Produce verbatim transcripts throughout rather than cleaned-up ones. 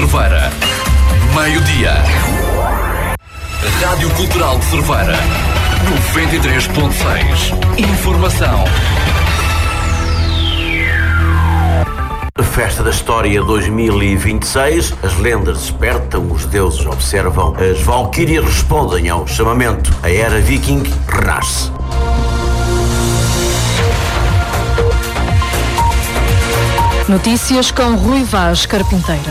Cerveira. Meio-dia. Rádio Cultural de Cerveira. noventa e três ponto seis. Informação. Festa da História dois mil e vinte e seis. As lendas despertam, os deuses observam, as valquírias respondem ao chamamento. A era viking renasce. Notícias com Rui Vaz Carpinteira.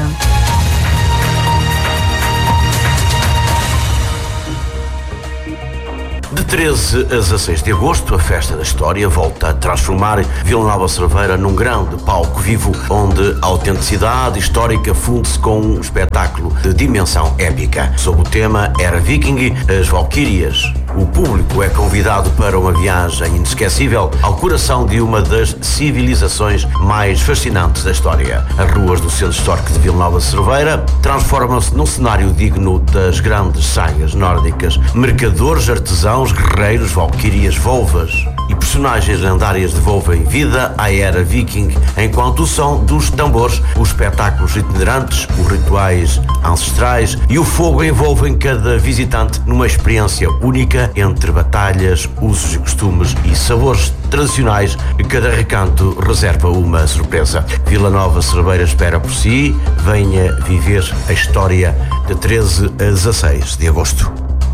De treze a dezasseis de agosto, a Festa da História volta a transformar Vila Nova de Cerveira num grande palco vivo, onde a autenticidade histórica funde-se com um espetáculo de dimensão épica. Sob o tema Era Viking, as Valquírias, o público é convidado para uma viagem inesquecível ao coração de uma das civilizações mais fascinantes da história. As ruas do centro histórico de Vila Nova de Cerveira transformam-se num cenário digno das grandes sagas nórdicas. Mercadores, artesãos, guerreiros, valquírias, volvas e personagens lendárias devolvem vida à era viking, enquanto o som dos tambores, os espetáculos itinerantes, os rituais ancestrais e o fogo envolvem cada visitante numa experiência única entre batalhas, usos e costumes e sabores tradicionais. Cada recanto reserva uma surpresa. Vila Nova Cerveira espera por si. Venha viver a história de treze a dezasseis de agosto.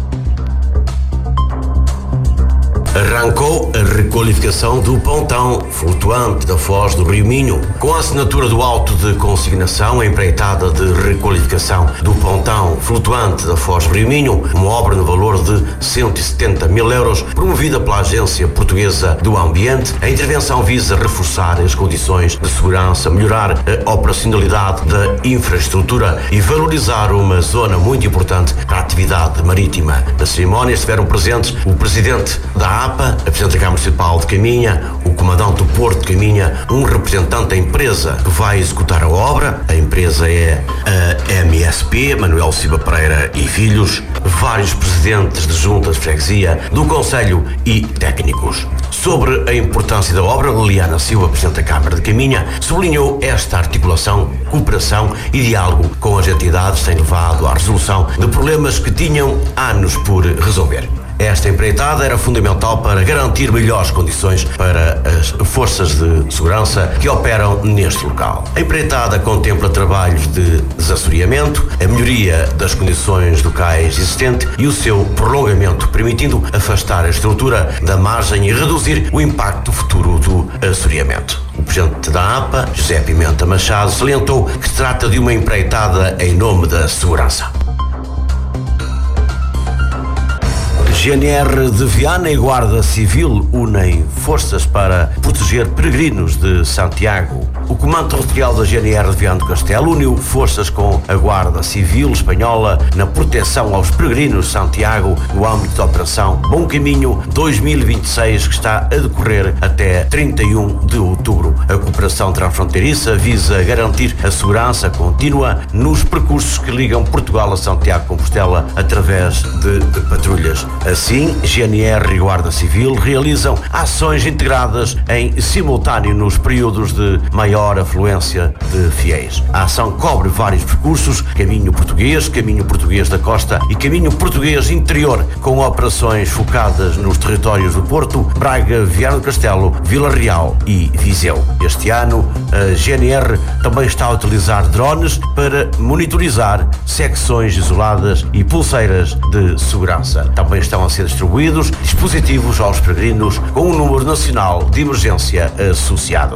Arrancou a requalificação do pontão flutuante da Foz do Rio Minho. Com a assinatura do auto de consignação, a empreitada de requalificação do pontão flutuante da Foz do Rio Minho, uma obra no valor de cento e setenta mil euros, promovida pela Agência Portuguesa do Ambiente. A intervenção visa reforçar as condições de segurança, melhorar a operacionalidade da infraestrutura e valorizar uma zona muito importante para a atividade marítima. Na cerimónia estiveram presentes o presidente da A P A, a Presidente da Câmara Municipal de Caminha, o Comandante do Porto de Caminha, um representante da empresa que vai executar a obra. A empresa é a M S P, Manuel Silva Pereira e Filhos, vários presidentes de juntas de freguesia, do Conselho e técnicos. Sobre a importância da obra, Liliana Silva, Presidente da Câmara de Caminha, sublinhou esta articulação, cooperação e diálogo com as entidades tem levado à resolução de problemas que tinham anos por resolver. Esta empreitada era fundamental para garantir melhores condições para as forças de segurança que operam neste local. A empreitada contempla trabalhos de desassoreamento, a melhoria das condições locais existentes e o seu prolongamento, permitindo afastar a estrutura da margem e reduzir o impacto futuro do assoreamento. O presidente da A P A, José Pimenta Machado, salientou que se trata de uma empreitada em nome da segurança. G N R de Viana e Guarda Civil unem forças para proteger peregrinos de Santiago. O Comando Territorial da G N R de Viana do Castelo uniu forças com a Guarda Civil Espanhola na proteção aos peregrinos de Santiago no âmbito da Operação Bom Caminho dois mil e vinte e seis, que está a decorrer até trinta e um de outubro. A cooperação transfronteiriça visa garantir a segurança contínua nos percursos que ligam Portugal a Santiago de Compostela através de, de patrulhas. Assim, G N R e Guarda Civil realizam ações integradas em simultâneo nos períodos de maior afluência de fiéis. A ação cobre vários percursos: caminho português, caminho português da costa e caminho português interior, com operações focadas nos territórios do Porto, Braga, Viana do Castelo, Vila Real e Viseu. Este ano, a G N R também está a utilizar drones para monitorizar secções isoladas e pulseiras de segurança. Também estão a ser distribuídos dispositivos aos peregrinos com um número nacional de emergência associado.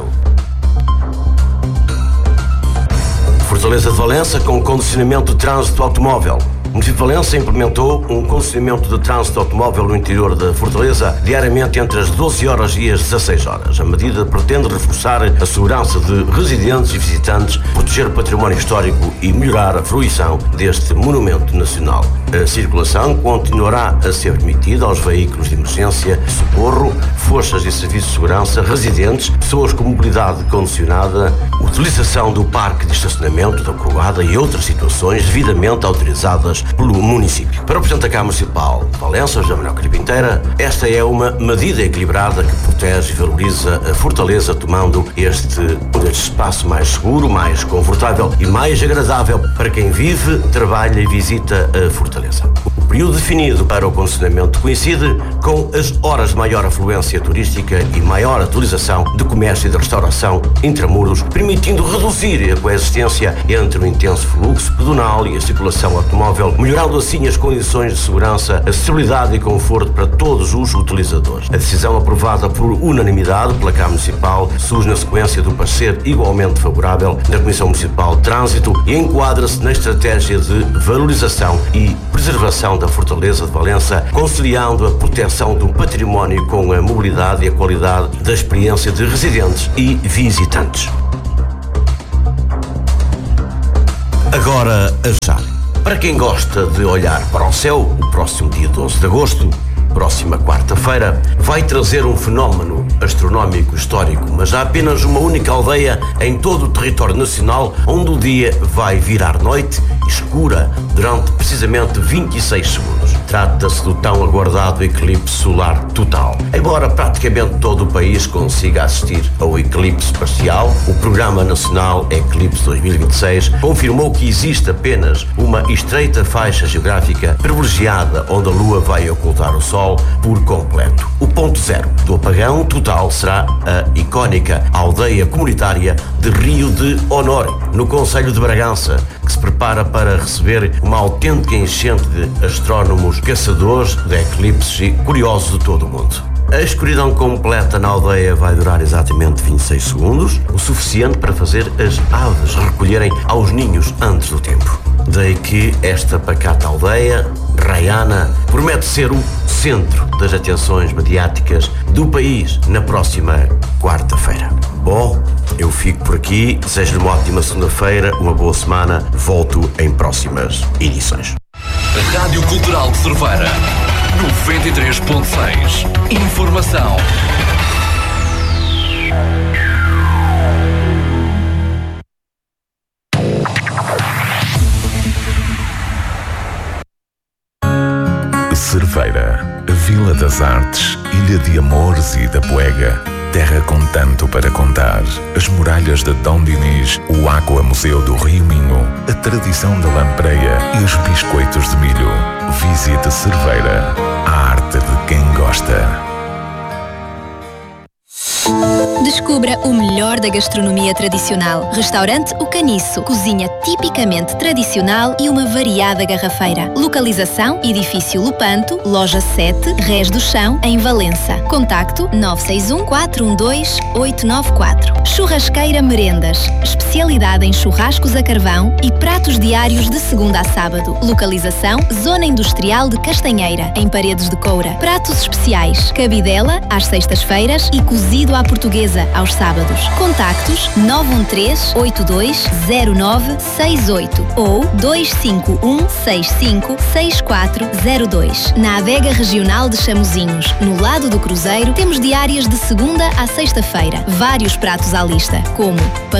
Fortaleza de Valença com condicionamento de trânsito automóvel. O município de Valença implementou um condicionamento de trânsito automóvel no interior da Fortaleza diariamente entre as doze horas e as dezasseis horas. A medida pretende reforçar a segurança de residentes e visitantes, proteger o património histórico e melhorar a fruição deste monumento nacional. A circulação continuará a ser permitida aos veículos de emergência, socorro, forças e serviços de segurança, residentes, pessoas com mobilidade condicionada, utilização do parque de estacionamento, alargamento da Croada e outras situações devidamente autorizadas pelo município. Para o Presidente da Câmara Municipal de Valença, José Manuel Carpinteira, esta é uma medida equilibrada que protege e valoriza a Fortaleza, tomando este, este espaço mais seguro, mais confortável e mais agradável para quem vive, trabalha e visita a Fortaleza. O período definido para o concessionamento coincide com as horas de maior afluência turística e maior atualização de comércio e de restauração intramuros, permitindo reduzir a coexistência entre o intenso fluxo pedonal e a circulação automóvel, melhorando assim as condições de segurança, acessibilidade e conforto para todos os utilizadores. A decisão aprovada por unanimidade pela Câmara Municipal surge na sequência do parecer igualmente favorável da Comissão Municipal de Trânsito e enquadra-se na estratégia de valorização e preservação da Fortaleza de Valença, conciliando a proteção do património com a mobilidade e a qualidade da experiência de residentes e visitantes. Agora, a chave. Para quem gosta de olhar para o céu, o próximo dia doze de agosto, próxima quarta-feira, vai trazer um fenómeno astronómico histórico, mas há apenas uma única aldeia em todo o território nacional onde o dia vai virar noite escura durante precisamente vinte e seis segundos. Trata-se do tão aguardado eclipse solar total. Embora praticamente todo o país consiga assistir ao eclipse parcial, o Programa Nacional Eclipse dois mil e vinte e seis confirmou que existe apenas uma estreita faixa geográfica privilegiada onde a Lua vai ocultar o Sol por completo. O ponto zero do apagão total será a icónica aldeia comunitária de Rio de Honor, no concelho de Bragança, que se prepara para receber uma autêntica enchente de astrónomos, caçadores de eclipses e curiosos de todo o mundo. A escuridão completa na aldeia vai durar exatamente vinte e seis segundos, o suficiente para fazer as aves recolherem aos ninhos antes do tempo. Daí que esta pacata aldeia, Raiana, promete ser o centro das atenções mediáticas do país na próxima quarta-feira. Bom, eu fico por aqui, desejo-lhe uma ótima segunda-feira, uma boa semana, volto em próximas edições. Rádio Cultural de Cerveira, noventa e três ponto seis. Informação. Cerveira, a Vila das Artes, ilha de amores e da poega, terra com tanto para contar. As muralhas de Dom Dinis, o Aqua Museu do Rio Minho, a tradição da lampreia e os biscoitos de milho. Visite Cerveira, a arte de quem gosta. Descubra o melhor da gastronomia tradicional. Restaurante O Caniço. Cozinha tipicamente tradicional e uma variada garrafeira. Localização: Edifício Lupanto, Loja sete, Rés do Chão, em Valença. Contacto nove seis um, quatro um dois, oito nove quatro. Churrasqueira Merendas. Especialidade em churrascos a carvão e pratos diários de segunda a sábado. Localização: Zona Industrial de Castanheira, em Paredes de Coura. Pratos especiais: cabidela às sextas-feiras e cozido à portuguesa aos sábados. Contactos nove um três, oito dois, zero nove seis oito ou dois cinco um, seis cinco, seis quatro zero dois. Na Adega Regional de Chamozinhos, no lado do Cruzeiro, temos diárias de segunda à sexta-feira. Vários pratos à lista, como